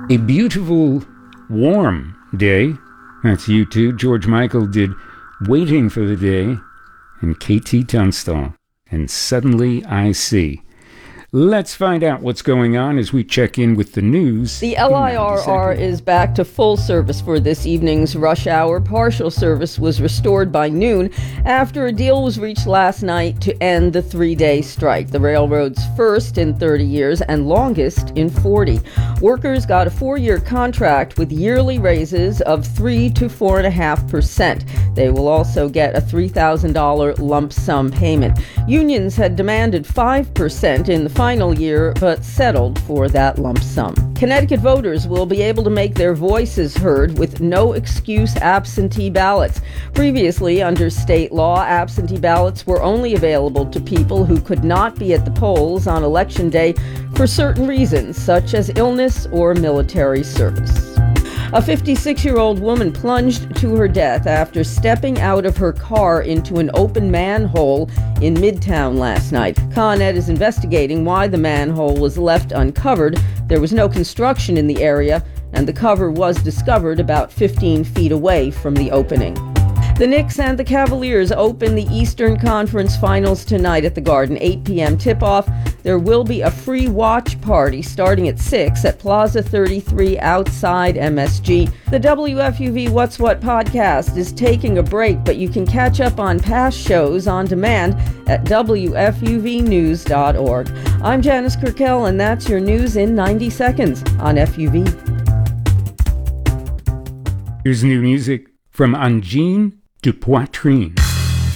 A beautiful, warm day. That's U2. George Michael did Waiting for the Day, and KT Tunstall, and Suddenly I See. Let's find out what's going on as we check in with the news. The LIRR is back to full service for this evening's rush hour. Partial service was restored by noon after a deal was reached last night to end the 3-day strike, the railroad's first in 30 years and longest in 40. Workers got a 4-year contract with yearly raises of 3 to 4.5%. They will also get a $3,000 lump sum payment. Unions had demanded 5% in the final year, but settled for that lump sum. Connecticut voters will be able to make their voices heard with no-excuse absentee ballots. Previously, under state law, absentee ballots were only available to people who could not be at the polls on Election Day for certain reasons, such as illness or military service. A 56-year-old woman plunged to her death after stepping out of her car into an open manhole in Midtown last night. Con Ed is investigating why the manhole was left uncovered. There was no construction in the area, and the cover was discovered about 15 feet away from the opening. The Knicks and the Cavaliers open the Eastern Conference Finals tonight at the Garden, 8 p.m. tip-off. There will be a free watch party starting at 6 at Plaza 33 outside MSG. The WFUV What's What podcast is taking a break, but you can catch up on past shows on demand at WFUVnews.org. I'm Janice Kirkell, and that's your news in 90 seconds on FUV. Here's new music from Angine de Poitrine.